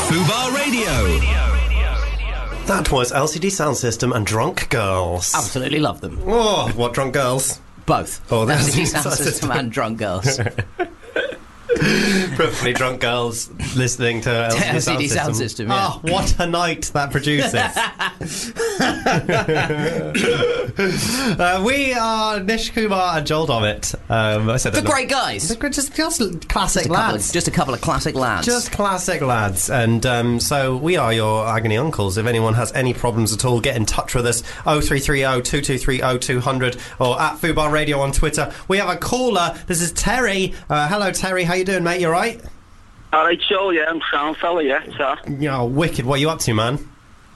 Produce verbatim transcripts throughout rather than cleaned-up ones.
Fubar Radio. That was L C D Sound System and Drunk Girls. Absolutely love them. Oh, what Drunk Girls? Both. Oh, L that's C D Sound System and Drunk Girls. Probably drunk girls listening to L C D, L C D Sound, Sound System. System, yeah. Oh, what a night that produces. uh, we are Nish Kumar and Joel Dommett. Um, I said The that great guys. They're just, just classic Just a, couple lads. of, just a couple of classic lads. Just classic lads. And um, so we are your agony uncles. If anyone has any problems at all, get in touch with us. oh three three oh, two two three oh, two hundred or at Fubar Radio on Twitter. We have a caller. This is Terry. Uh, hello, Terry. How you doing, mate? You all right? All right, Joe, yeah, I'm sound fella, yeah, sir. Yeah, wicked. What are you up to, man?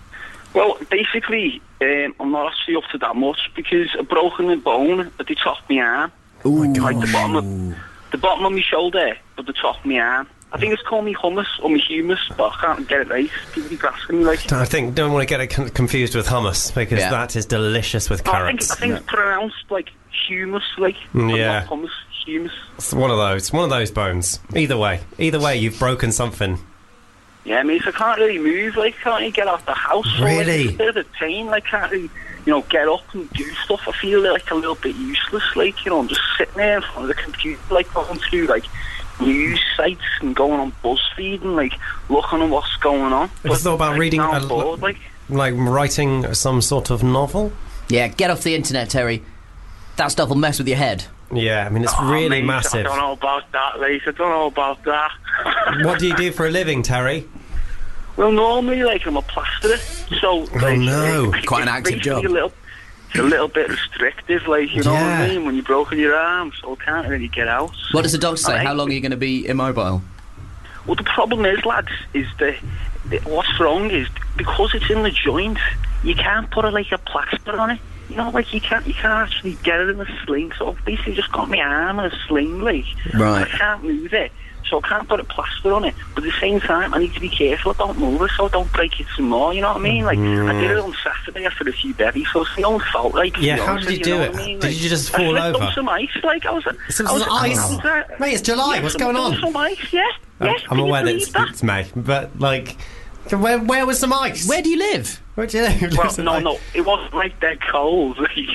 Well, basically, um, I'm not actually up to that much because I've broken a bone at the top of my arm. Oh, my God. Like the bottom of, the bottom of my shoulder, but the top of my arm. I think it's called me hummus or me humus, but I can't get it right. People keep asking me, like... I think, don't want to get it con- confused with hummus, because Yeah. that is delicious with I think, carrots. I think it's pronounced, like, humus, like... Yeah. Not hummus, humus. It's one of those. One of those bones. Either way. Either way, you've broken something. Yeah, I mean, so I can't really move, like, can't really get out the house. So, like, Really? it's a bit of a pain, like, can't really, you know, get up and do stuff. I feel, like, a little bit useless, like, you know, I'm just sitting there in front of the computer, like, going through, like, news sites and going on BuzzFeed and, like, looking at what's going on. Have you thought about like, reading now a I'm bored, like... Like writing some sort of novel? Yeah, get off the internet, Terry. That stuff will mess with your head. Yeah, I mean, it's Oh, really mate, massive. I don't know about that, mate. I don't know about that. What do you do for a living, Terry? Well, normally, like, I'm a plasterer, so... Like, no. it's Quite an active basically job. A little, it's a little bit restrictive, like, you know what Yeah. I mean? When you've broken your arm, so I can't really get out. What does the doctor say? Right. How long are you going to be immobile? Well, the problem is, lads, is that that what's wrong is because it's in the joint, you can't put a, like a plaster on it. You know, like you can't, you can't actually get it in a sling. So I've basically just got my arm in a sling, like Right. I can't move it, so I can't put a plaster on it. But at the same time, I need to be careful. I don't move it, so I don't break it some more. You know what I mean? Like I did it on Saturday after a few berries, so it's my own fault. Like, to Yeah, be how honest did you with do know it? what I mean? Did Like, you just I fall slipped over? on some ice, like I was. Some I was, ice? I was, uh, Mate, it's July. yeah, What's some- going on? Some ice, yeah. Yes, I'm can you aware that believe it's, that? it's May, but like, where where was some ice? Where do you live? Where do you live? Well, Some no, ice. no, it wasn't like that cold.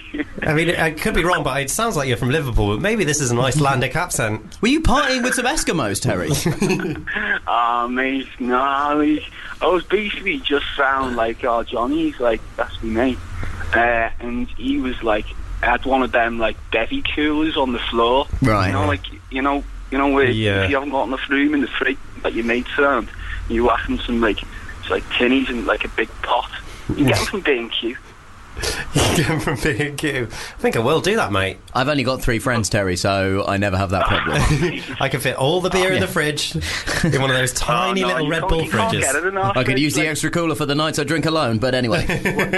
I mean, I could be wrong, but it sounds like you're from Liverpool. But maybe this is an Icelandic accent. Were you partying with some Eskimos, Terry? Ah, mate, no, I mean, I was basically just sound like, oh, Johnny's like, that's me mate. Uh, and he was like, had one of them, like, bevy coolers on the floor. Right. You know, like, you know, you know where Yeah. if you haven't got enough room in the fridge that your mates around, you whack them some, like, it's like tinnies in, like, a big pot. You get them from B and Q. Get them from B and Q. I think I will do that, mate. I've only got three friends, Terry, so I never have that problem. I can fit all the beer in the fridge in one of those tiny Oh, no, little you Red can't- Bull you can't fridges. get it in our I could fridge, use the like- extra cooler for the nights I drink alone, but anyway.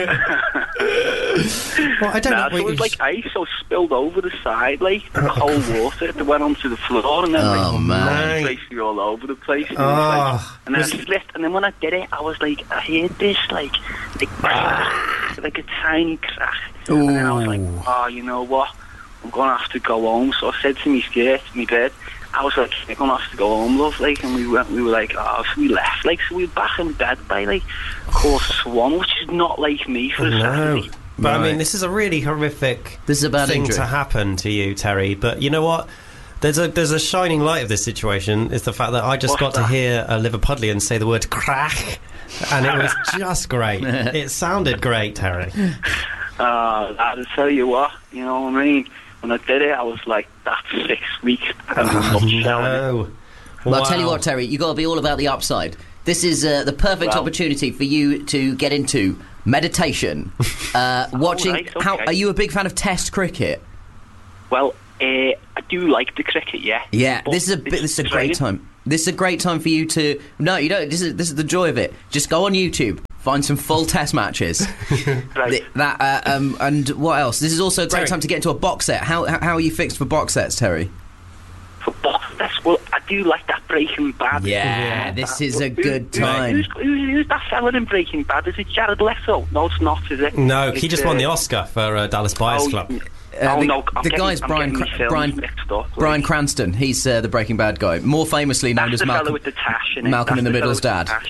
Well, I don't Nah, know. so it was like ice, so spilled over the side, like the whole water that went onto the floor, and then Oh, like man. basically all over the place. And, it Oh. was like, and then I slipped, and then when I did it, I was like, I heard this like, like, like a tiny crack, and then I was like, oh, you know what? I'm gonna have to go home. So I said to me skirt, me bed, I was like, I'm gonna have to go home, love. Like, and we went, we were like, oh, so we left, like, so we were back in bed by like quarter to one, which is not like me for a No. Saturday. But I Right. mean, this is a really horrific This is a bad thing injury. to happen to you, Terry. But you know what? There's a there's a shining light of this situation. Is the fact that I just What's got to that? hear a Liverpudlian say the word crack, and it was just great. It sounded great, Terry. Uh, I'll tell you what, you know what I mean? When I did it, I was like, that's six weeks. And Oh, I'm no. Well, I'll tell you Wow. what, Terry, you got to be all about the upside. This is uh, the perfect Well. opportunity for you to get into meditation. Uh, watching. right, okay. How are you a big fan of Test cricket? Well, uh, I do like the cricket, yeah. Yeah, But this is a bit, this is a great training. time. This is a great time for you to. No, you don't. This is this is the joy of it. Just go on YouTube, find some full Test matches. Right. Th- that uh, um, and what else? This is also a great Terry. time to get into a box set. How how, how are you fixed for box sets, Terry? For box sets, well, I do like that Breaking Bad. Yeah, this is a Who- good who- time. Who's, who's, who's that fella in Breaking Bad? Is it Jared Leto? No, it's not, is it? No, It's, he just won uh, the Oscar for uh, Dallas Buyers oh, Club. Uh, oh, the, no, I'm the getting- guy's I'm Brian getting Cra- my films Brian mixed up, like. Brian Cranston. He's uh, the Breaking Bad guy, more famously known That's as the fella Malcolm with the tash in it. Malcolm That's in the the Middle's fella dad. with the tash.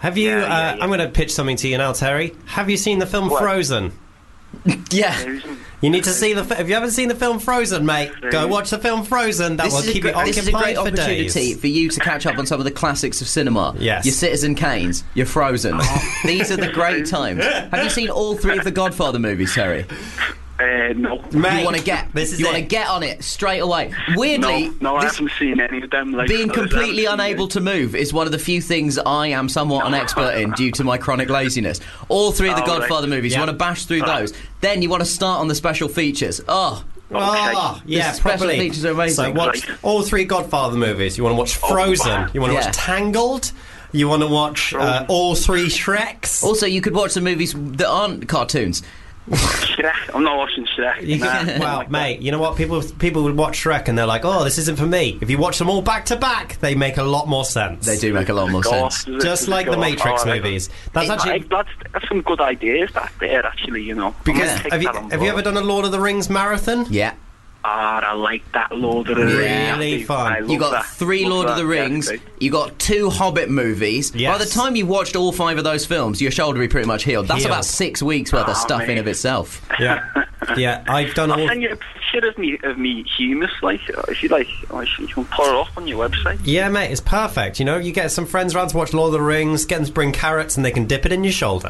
Have you? Yeah, uh, yeah, yeah. I'm going to pitch something to you now, Terry. Have you seen the film What? Frozen? Yeah. Frozen. You need to see the. Fi- if you haven't seen the film Frozen, mate, go watch the film Frozen. That This will is, a keep great, you this is a occupied great for opportunity days. for you to catch up on some of the classics of cinema. Yes. Your Citizen Kanes, your Frozen. These are the great times. Have you seen all three of the Godfather movies, Terry? Uh, no. Mate, You want to get this is you want to it. get on it straight away. Weirdly, No, no, I this- haven't seen any of them. Like, being I haven't completely seen unable it. to move is one of the few things I am somewhat an expert in due to my chronic laziness. All three of the Oh, right. Godfather movies, Yeah. you want to bash through Ah. those. Then you want to start on the special features. Oh, Oh, yeah, The special probably. features are amazing. So watch Right. all three Godfather movies. You want to watch Frozen. wow. You want to Yeah. watch Tangled. You want to watch uh, all three Shreks. also you could watch the movies that aren't cartoons. Shrek. I'm not watching Shrek. You Nah, can, not well, like that. mate, you know what? People people would watch Shrek and they're like, "Oh, this isn't for me." If you watch them all back to back, they make a lot more sense. They do make a lot more Go sense. off, does it? Just Does like it the go off? Matrix Oh, right. movies. That's Hey, actually that's, that's some good ideas back there, actually, you know. because I'm gonna take have you that on have you ever board. done a Lord of the Rings marathon? Yeah. Ah, I like that Lord of the Rings. Really fun. I love You got that. three Love Lord of that. the Yeah, Rings. great. You got two Hobbit movies. Yes. By the time you watched all five of those films, your shoulder will be pretty much healed. That's Healed. about six weeks worth of Oh, stuff in mate. of itself. Yeah, yeah. I've done I'll all. send you a picture of me, of me humus, like, if you like. I should- You can put it up on your website. Yeah, mate, it's perfect. You know, you get some friends around to watch Lord of the Rings, get them to bring carrots, and they can dip it in your shoulder.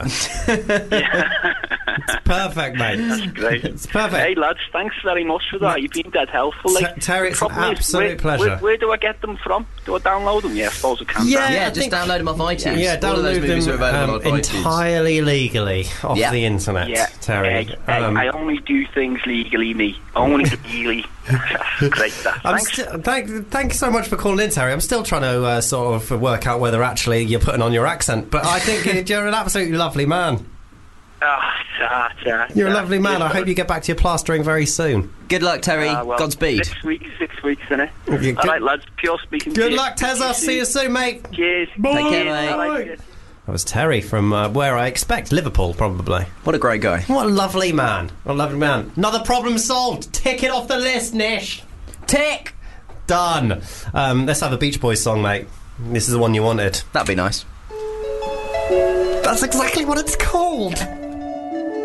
It's perfect, mate. Great. It's perfect. Hey, lads, thanks very much for that. You've been dead helpful. Like, Ter- Terry, it's an problem is, absolute where, pleasure. Where, where do I get them from? Do I download them? Yeah, I suppose I can. Yeah, download Yeah, I just think- download them off iTunes. Yeah, All of those download movies them are available um, on iTunes. entirely legally off Yeah. the internet, Yeah, Terry. Hey, hey, Um, I only do things legally, me. Only legally. Great stuff. I'm Thanks. sti- thank, thank you so much for calling in, Terry. I'm still trying to uh, sort of work out whether actually you're putting on your accent, but I think you're an absolutely lovely man. Ah, ah, ah, You're a ah. lovely man. I hope you get back to your plastering very soon. Good luck, Terry. Ah, well, Godspeed. Six weeks, six weeks, innit? Okay, All good- right, lads. Pure speaking. Good to you. luck, Tezza. See you soon, mate. Cheers. Bye. Take care, Cheers. mate. Bye. Cheers. That was Terry from uh, where I expect, Liverpool, probably. What a great guy. What a lovely man. What a lovely man. Another problem solved. Tick it off the list, Nish. Tick! Done. Um, let's have a Beach Boys song, mate. This is the one you wanted. That'd be nice. That's exactly what it's called.